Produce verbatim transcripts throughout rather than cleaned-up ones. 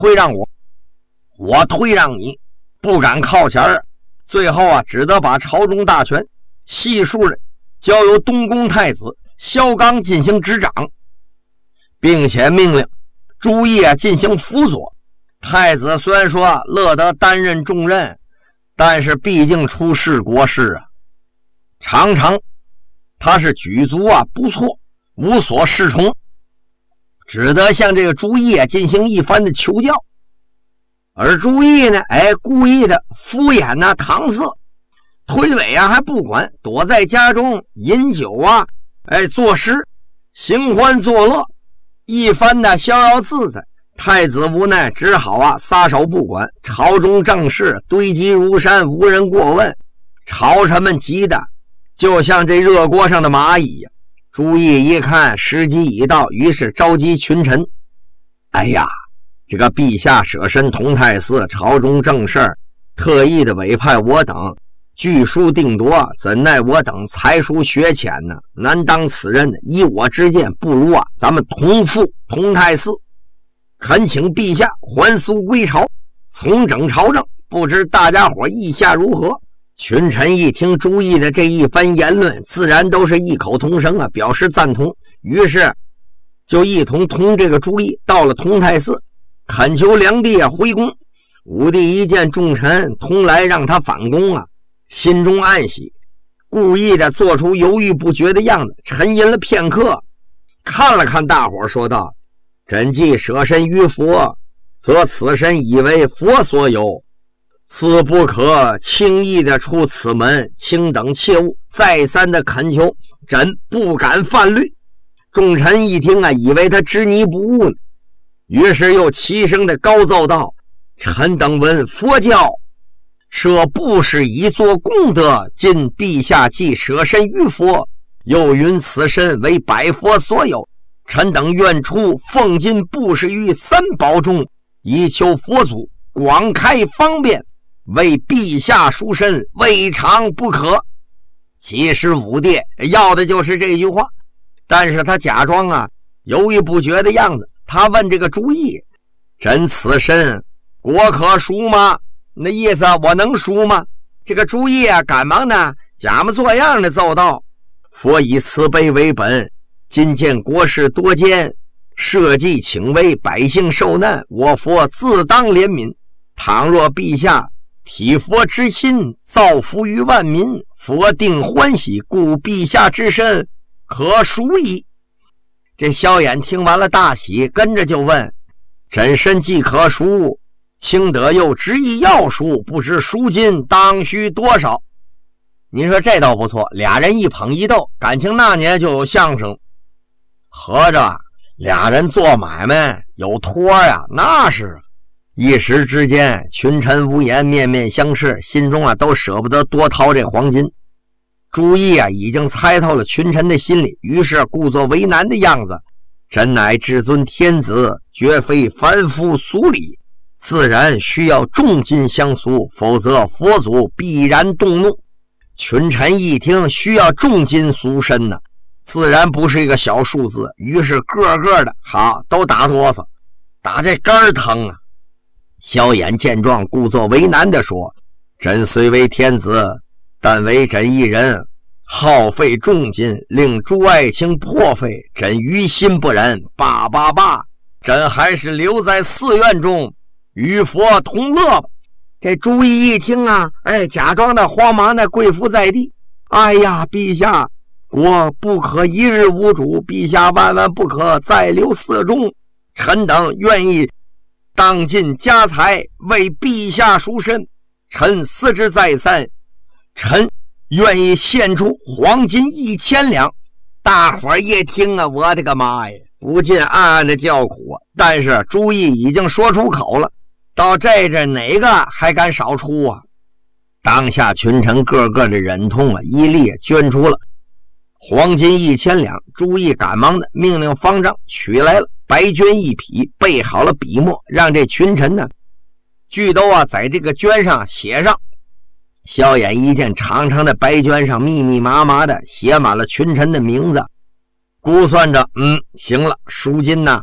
退让我，我退让你，不敢靠前儿。最后啊，只得把朝中大权悉数的交由东宫太子萧纲进行执掌，并且命令朱毅啊进行辅佐。太子虽然说乐得担任重任，但是毕竟出仕国事啊，常常他是举足啊不错，无所适从，只得向这个朱毅啊进行一番的求教。而朱毅呢，哎，故意的敷衍呐、啊、搪塞，推诿啊还不管，躲在家中饮酒啊，哎，作诗，行欢作乐，一番的逍遥自在。太子无奈，只好啊撒手不管。朝中政事堆积如山，无人过问，朝臣们急的就像这热锅上的蚂蚁呀。朱毅一看时机已到，于是召集群臣。哎呀，这个陛下舍身同泰寺，朝中正事特意的委派我等据书定夺，怎奈我等才疏学浅呢，难当此任。依我之见，不如啊咱们同赴同泰寺，恳请陛下还俗归朝，重整朝政。不知大家伙意下如何？群臣一听朱毅的这一番言论，自然都是异口同声啊，表示赞同。于是就一同同这个朱毅到了同泰寺，恳求梁帝啊回宫。武帝一见众臣同来让他反宫啊，心中暗喜，故意的做出犹豫不决的样子，沉吟了片刻，看了看大伙说道：朕既舍身于佛，则此身以为佛所有，似不可轻易的出此门，卿等切勿。再三的恳求，朕不敢犯律。众臣一听啊，以为他执迷不悟呢，于是又齐声的高奏道：臣等闻佛教设布施以作功德，今陛下既舍身于佛，又云此身为百佛所有，臣等愿出奉金布施于三宝中，以求佛祖广开方便，为陛下赎身，未尝不可。其实武帝要的就是这句话，但是他假装啊犹豫不决的样子。他问这个朱毅：朕此身国可赎吗？那意思我能赎吗？这个朱毅啊赶忙呢假模作样的奏道：佛以慈悲为本，今见国事多艰，社稷请为，百姓受难，我佛自当怜悯。倘若陛下体佛之心，造福于万民，佛定欢喜，故陛下之身可赎矣。这萧衍听完了大喜，跟着就问：朕身既可赎，卿德又执意要赎，不知赎金当需多少？您说这倒不错，俩人一捧一逗，感情那年就有相声。合着俩人做买卖有托呀，那是。一时之间群臣无言，面面相视，心中啊都舍不得多掏这黄金。朱毅啊已经猜透了群臣的心理，于是故作为难的样子：朕乃至尊天子，绝非凡夫俗礼，自然需要重金相赎，否则佛祖必然动怒。群臣一听需要重金赎身呢，自然不是一个小数字，于是个个的好都打哆嗦，打这肝疼啊。萧衍见状，故作为难地说：朕虽为天子，但为朕一人，耗费重金，令朱爱卿破费，朕于心不忍。罢罢罢，朕还是留在寺院中与佛同乐吧。这朱毅一听啊，哎，假装的慌忙的跪伏在地：哎呀，陛下，国不可一日无主，陛下万万不可再留寺中，臣等愿意当尽家财为陛下赎身，臣思之再三，臣愿意献出黄金一千两。大伙儿一听啊，我的个妈呀，不禁暗暗的叫苦。但是朱毅已经说出口了，到这这哪个还敢少出啊？当下群臣个个的忍痛啊，一力捐出了黄金一千两。朱毅赶忙的命令方丈取来了白绢一匹，备好了笔墨，让这群臣呢俱都啊在这个绢上写上。萧衍一见长长的白绢上密密麻麻的写满了群臣的名字，估算着嗯行了，赎金呢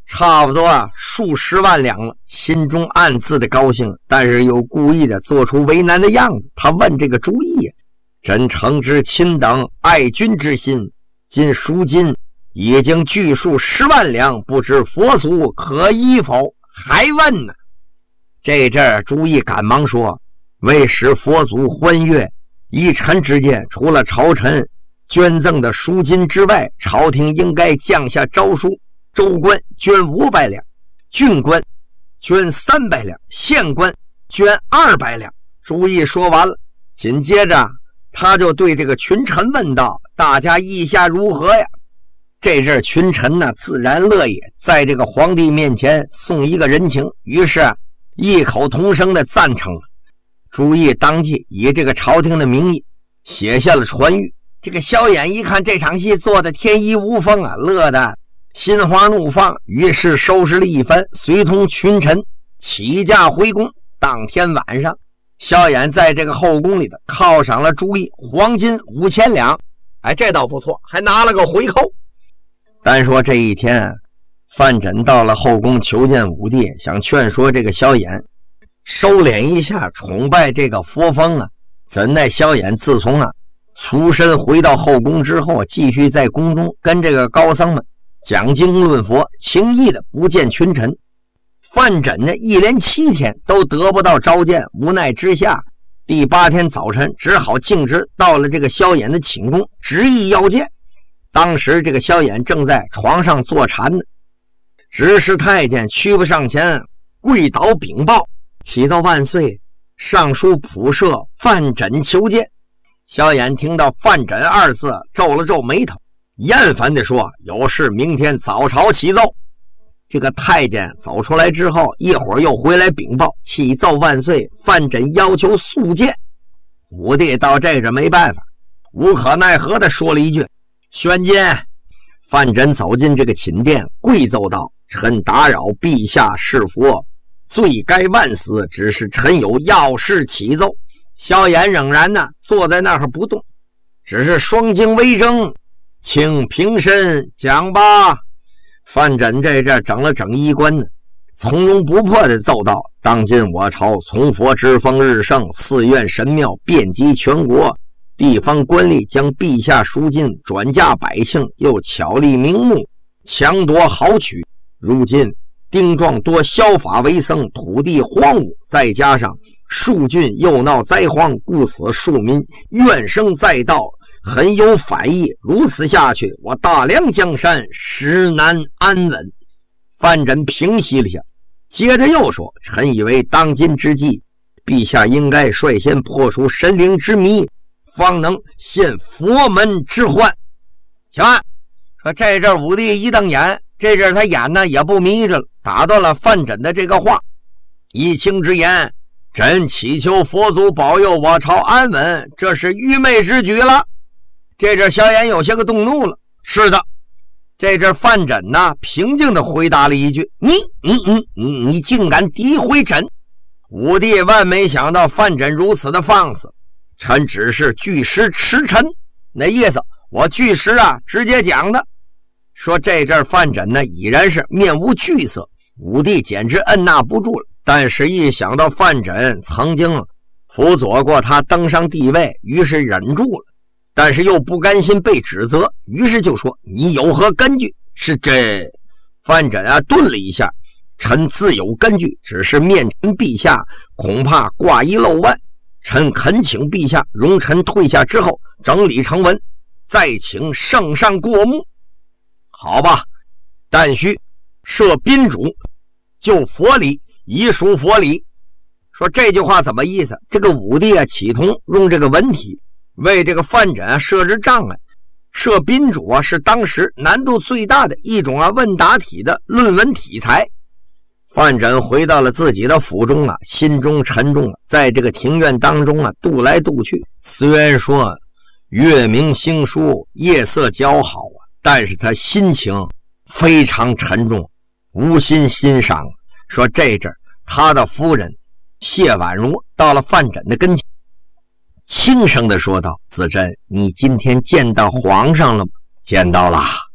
差不多啊数十万两了，心中暗自的高兴，但是又故意的做出为难的样子。他问这个朱毅：朕诚知卿等爱君之心，今赎金已经巨数十万两，不知佛祖可依否？还问呢？这阵儿朱毅赶忙说：为使佛祖欢悦，依臣之见，除了朝臣捐赠的赎金之外，朝廷应该降下诏书，州官捐五百两，郡官捐三百两，县官捐二百两。朱毅说完了，紧接着他就对这个群臣问道：大家意下如何呀？这阵群臣呢，自然乐也，在这个皇帝面前送一个人情，于是异口同声的赞成了。朱毅当即以这个朝廷的名义写下了传谕。这个萧衍一看这场戏做的天衣无缝啊，乐得心花怒放，于是收拾了一番，随同群臣起驾回宫。当天晚上，萧衍在这个后宫里的犒赏了朱毅黄金五千两，哎，这倒不错，还拿了个回扣。单说这一天，范缜到了后宫求见武帝，想劝说这个萧衍收敛一下崇拜这个佛风啊。怎奈萧衍自从啊出身回到后宫之后，继续在宫中跟这个高僧们讲经论佛，轻易的不见群臣。范缜呢一连七天都得不到召见，无奈之下，第八天早晨只好径直到了这个萧衍的寝宫，执意要见。当时这个萧衍正在床上坐禅呢，执事太监屈不上前，跪倒禀报：启奏万岁，尚书仆射范缜求见。萧衍听到范缜二字，皱了皱眉头，厌烦地说：有事明天早朝启奏。这个太监走出来之后，一会儿又回来禀报：启奏万岁，范缜要求速见。武帝到这阵没办法，无可奈何地说了一句：宣见。范缜走进这个寝殿，跪奏道：臣打扰陛下是佛，罪该万死，只是臣有要事启奏。萧衍仍然呢坐在那儿不动，只是双睛微睁，请平身讲吧。范缜这这整了整衣冠呢，从容不迫地奏道：当今我朝从佛之风日盛，寺院神庙遍及全国，地方官吏将陛下赎金转嫁百姓，又巧立名目，强夺豪取。如今丁壮多削发为僧，土地荒芜，再加上数郡又闹灾荒，故此庶民怨声载道，很有反意。如此下去，我大梁江山实难安稳。范缜平息了一下，接着又说：臣以为当今之际，陛下应该率先破除神灵之谜，方能现佛门之患。行吧，说这阵武帝一瞪眼，这阵他眼呢也不眯着了，打断了范缜的这个话：以卿之言，朕祈求佛祖保佑我朝安稳，这是愚昧之举了。这阵萧衍有些个动怒了。是的。这阵范缜呢平静地回答了一句：你你你你你竟敢诋毁朕！武帝万没想到范缜如此的放肆，臣只是据实持陈，那意思我据实啊直接讲的。说这阵范缜呢已然是面无惧色，武帝简直按捺不住了。但是一想到范缜曾经辅佐过他登上帝位，于是忍住了，但是又不甘心被指责，于是就说：你有何根据？是这范缜啊顿了一下：臣自有根据，只是面陈陛下恐怕挂一漏万，臣恳请陛下容臣退下之后整理成文，再请圣上过目。好吧，但须设宾主，就佛理，以属佛理。说这句话怎么意思？这个武帝啊企图用这个文体为这个范缜啊设置障碍。设宾主啊是当时难度最大的一种啊问答体的论文题材。范缜回到了自己的府中啊，心中沉重啊，在这个庭院当中啊踱来踱去。虽然说月明星疏，夜色较好啊，但是他心情非常沉重，无心欣赏。说这阵他的夫人谢婉如到了范缜的跟前，轻声地说道：子珍，你今天见到皇上了吗？见到了。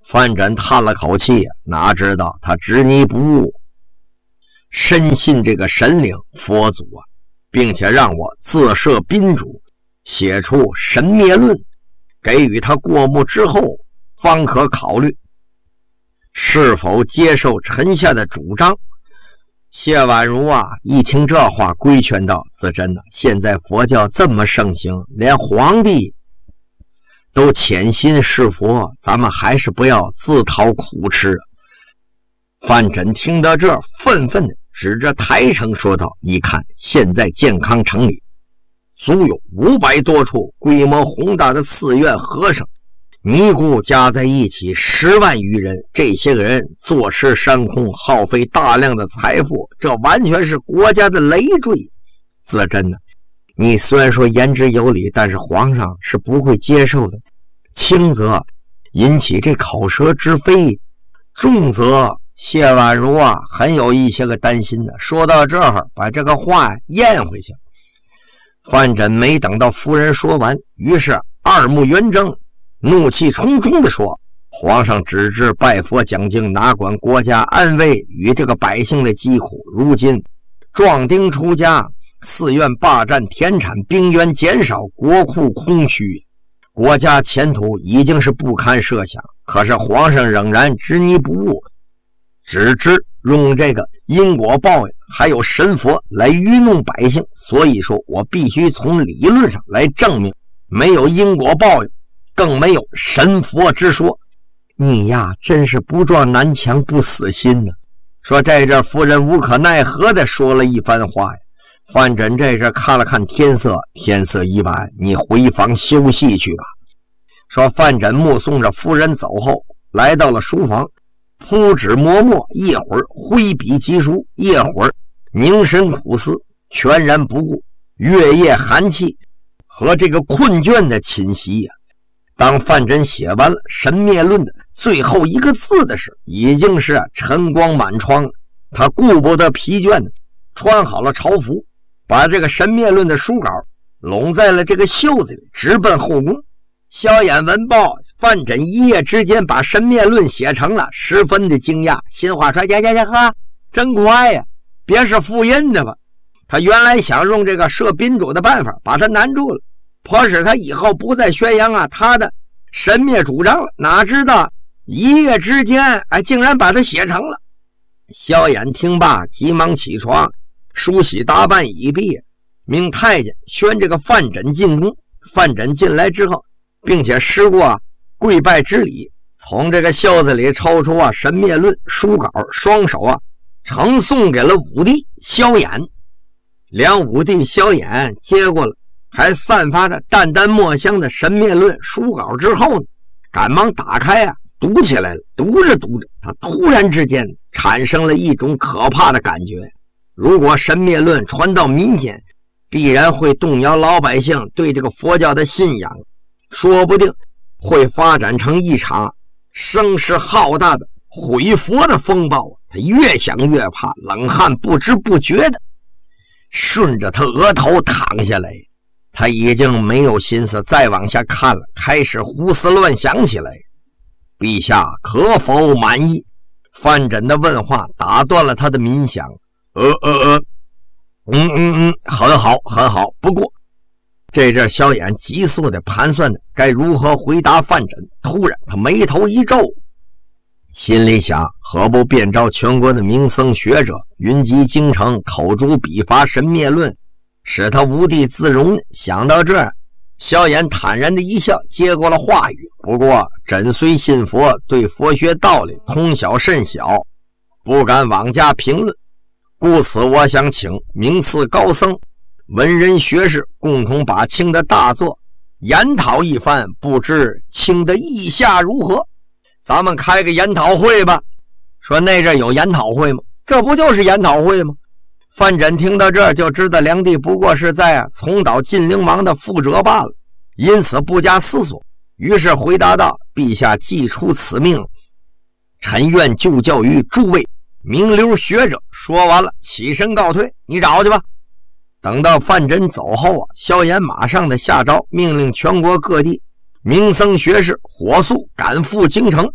范缜叹了口气，哪知道他执迷不悟，深信这个神灵佛祖啊，并且让我自设宾主，写出神灭论，给予他过目之后，方可考虑是否接受臣下的主张。谢婉如啊，一听这话，规劝道：“自珍呐，现在佛教这么盛行，连皇帝都潜心是佛，咱们还是不要自讨苦吃。”范缜听到这，愤愤地指着台城说道：“你看，现在健康城里足有五百多处规模宏大的寺院和尚，尼姑加在一起十万余人，这些个人坐吃山空，耗费大量的财富，这完全是国家的累赘。自珍呢，你虽然说言之有理，但是皇上是不会接受的，轻则引起这口舌之非，重则……”谢婉如啊，很有一些个担心的。说到这儿，把这个话咽回去。范缜没等到夫人说完，于是二目圆睁，怒气冲冲地说：“皇上只知拜佛讲经，哪管国家安危与这个百姓的疾苦。如今壮丁出家，寺院霸占田产，兵源减少，国库空虚，国家前途已经是不堪设想。可是皇上仍然执迷不悟，只知用这个因果报应还有神佛来愚弄百姓，所以说我必须从理论上来证明没有因果报应，更没有神佛之说。你呀，真是不撞南墙不死心呢。”说这阵夫人无可奈何的说了一番话呀。范缜这阵看了看天色，天色已晚，你回房休息去吧。说范缜目送着夫人走后，来到了书房，铺纸磨墨，一会儿挥笔疾书，一会儿凝神苦思，全然不顾月夜寒气和这个困倦的侵袭呀。当范缜写完了《神灭论》的最后一个字的时候，已经是晨光满窗，他顾不得疲倦的穿好了朝服，把这个《神灭论》的书稿拢在了这个袖子里，直奔后宫。萧衍闻报范缜一夜之间把《神灭论》写成了，十分的惊讶，心话说：“呀呀呀哈，真快呀！别是复印的吧？”他原来想用这个设宾主的办法把他难住了，迫使他以后不再宣扬啊他的神灭主张了。哪知道一夜之间，哎，竟然把他写成了。萧衍听罢，急忙起床，梳洗打扮已毕，命太监宣这个范缜进宫。范缜进来之后，并且施过跪拜之礼，从这个袖子里抽出啊《神灭论》书稿，双手啊呈送给了武帝萧衍。梁武帝萧衍接过了还散发着淡淡墨香的《神灭论》书稿之后呢，赶忙打开啊读起来了。读着读着，他突然之间产生了一种可怕的感觉，如果《神灭论》传到民间，必然会动摇老百姓对这个佛教的信仰，说不定会发展成一场声势浩大的毁佛的风暴。他越想越怕，冷汗不知不觉的顺着他额头淌下来。他已经没有心思再往下看了，开始胡思乱想起来。陛下可否满意？范缜的问话打断了他的冥想。呃呃呃，嗯嗯嗯，很好很好。不过这阵萧衍急速的盘算着该如何回答范缜，突然他眉头一皱，心里想，何不便召全国的名僧学者云集京城，口诛笔伐《神灭论》，使他无地自容。想到这儿，萧衍坦然的一笑，接过了话语。不过朕虽信佛，对佛学道理通晓甚小，不敢妄加评论，故此我想请名次高僧、文人学士共同把卿的大作研讨一番，不知卿的意下如何？咱们开个研讨会吧。说那阵有研讨会吗？这不就是研讨会吗？范缜听到这儿就知道梁帝不过是在啊重蹈晋灵王的覆辙罢了，因此不加思索，于是回答道：“陛下既出此命，臣愿就教于诸位名流学者。”说完了，起身告退。你找去吧。等到范缜走后啊，萧衍马上的下诏，命令全国各地名僧学士火速赶赴京城。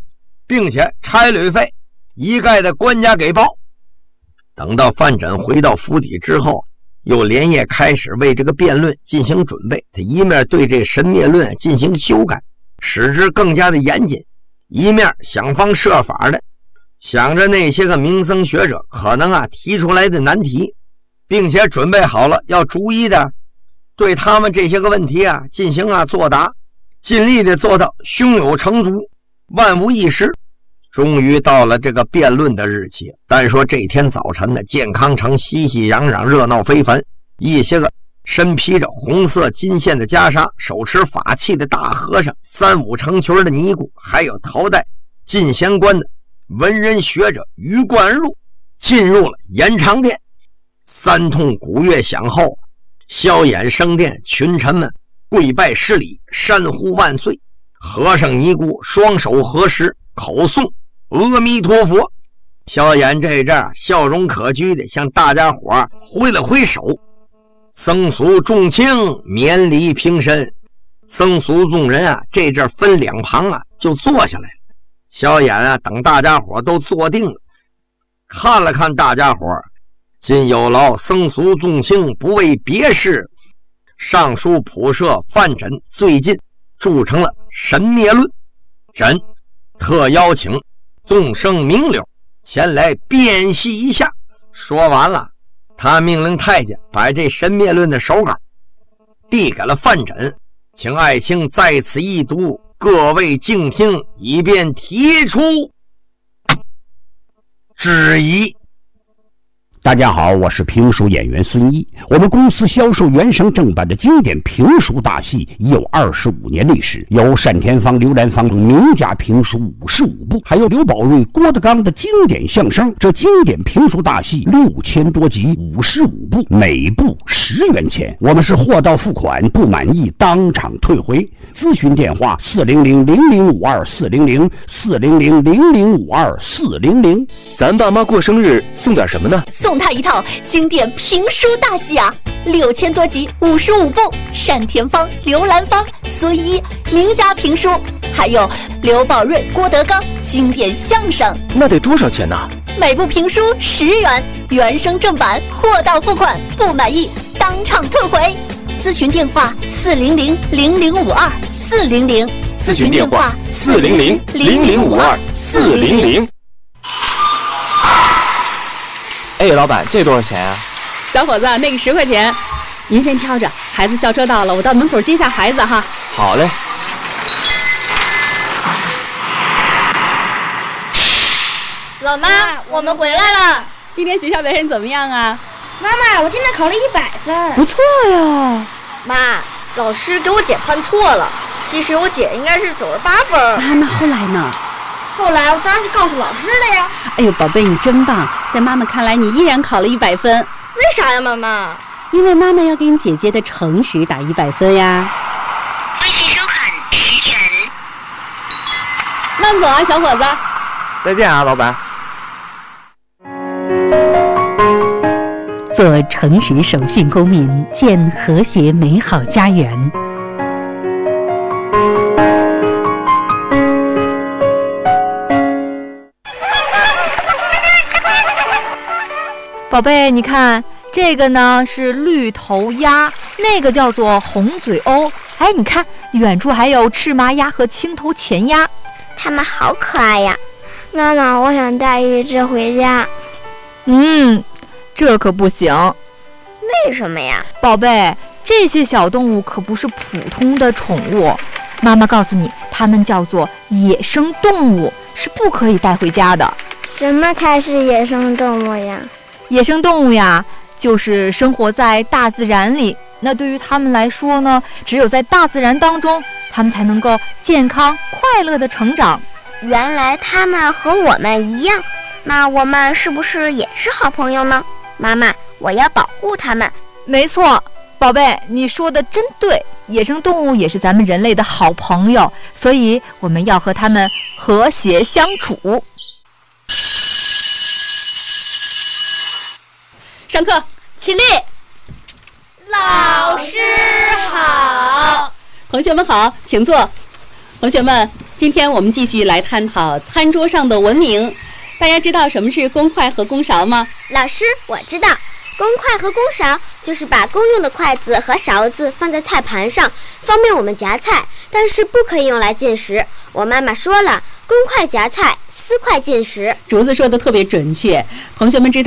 并且差旅费一概的官家给报。等到范缜回到府邸之后，又连夜开始为这个辩论进行准备。他一面对这神灭论进行修改，使之更加的严谨，一面想方设法的想着那些个名僧学者可能啊提出来的难题，并且准备好了要逐一的对他们这些个问题啊进行啊作答，尽力的做到胸有成竹，万无一失。终于到了这个辩论的日期。但说这天早晨呢，健康城熙熙攘攘，热闹非凡。一些个身披着红色金线的袈裟，手持法器的大和尚，三五成群的尼姑，还有头戴进贤冠的文人学者鱼贯入，进入了延长殿。三通鼓乐响后，萧衍升殿，群臣们跪拜施礼，山呼万岁。和尚尼姑双手合十，口诵阿弥陀佛。萧衍这阵笑容可掬的向大家伙挥了挥手，僧俗众卿免礼平身。僧俗众人啊这阵分两旁啊就坐下来了。萧衍啊等大家伙都坐定了，看了看大家伙，今有劳僧俗众卿不为别事，上书普赦范缜最近铸成了神灭论，朕特邀请众生名流前来辨析一下。说完了，他命令太监把这神灭论的手稿递给了范缜，请爱卿在此一读，各位静听，以便提出质疑。 大家好，我是评书演员孙一。我们公司销售原声正版的经典评书大戏已有二十五年历史，有单田芳、刘兰芳等名家评书五十五部，还有刘宝瑞、郭德纲的经典相声。这经典评书大戏六千多集，五十五部，每部十元钱。我们是货到付款，不满意当场退回。咨询电话：四零零零零五二四零零四零零零零五二四零零。 咱爸妈过生日送点什么呢？ 送他一套经典评书大戏啊，六千多集，五十五部，单田芳、刘兰芳、孙一名家评书，还有刘宝瑞、郭德纲经典相声。 那得多少钱呢？ 每部评书十元，原声正版，货到付款，不满意当场退回。咨询电话：四零零零零五二四零零。 咨询电话：四零零零零五二四零零。哎，老板，这多少钱啊？ 小伙子，那个十块钱，您先挑着。孩子校车到了，我到门口接下孩子哈。 好嘞。 老妈，我们回来了。 今天学校表现怎么样啊？ 妈妈，我今天考了一百分。 不错呀。 妈，老师给我姐判错了，其实我姐应该是九十八分。 啊，那后来呢？ 后来我当然是告诉老师的呀。 哎呦，宝贝，你真棒！在妈妈看来，你依然考了一百分。 为啥呀，妈妈？ 因为妈妈要给你姐姐的诚实打一百分呀。 微信收款十元。 慢走啊，小伙子。 再见啊，老板。 做诚实守信公民，建和谐美好家园。 宝贝，你看这个呢是绿头鸭，那个叫做红嘴鸥。哎，你看远处还有赤麻鸭和青头前鸭， 它们好可爱呀！妈妈，我想带一只回家。 嗯，这可不行。 为什么呀？ 宝贝，这些小动物可不是普通的宠物。妈妈告诉你，它们叫做野生动物，是不可以带回家的。 什么才是野生动物呀？ 野生动物呀，就是生活在大自然里。那对于他们来说呢，只有在大自然当中，他们才能够健康快乐的成长。 原来他们和我们一样，那我们是不是也是好朋友呢？妈妈，我要保护他们。 没错，宝贝，你说的真对，野生动物也是咱们人类的好朋友，所以我们要和他们和谐相处。 上课，起立。 老师好。 同学们好，请坐。同学们， 今天我们继续来探讨餐桌上的文明。大家知道什么是公筷和公勺吗？ 老师，我知道，公筷和公勺就是把公用的筷子和勺子放在菜盘上，方便我们夹菜，但是不可以用来进食。我妈妈说了，公筷夹菜，私筷进食。 竹子说的特别准确，同学们知道